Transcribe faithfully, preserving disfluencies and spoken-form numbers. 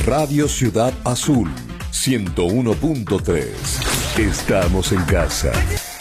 Radio Ciudad Azul, ciento uno punto tres. Estamos en casa.